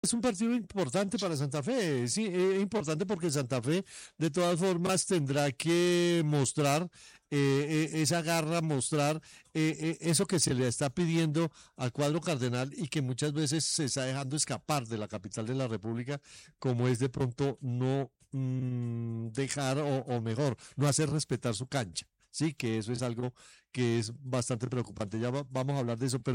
Es un partido importante para Santa Fe, sí, es importante porque Santa Fe de todas formas tendrá que mostrar esa garra, mostrar eso que se le está pidiendo al cuadro cardenal y que muchas veces se está dejando escapar de la capital de la República, como es de pronto no dejar o mejor, no hacer respetar su cancha. Sí, que eso es algo que es bastante preocupante. Ya vamos a hablar de eso, pero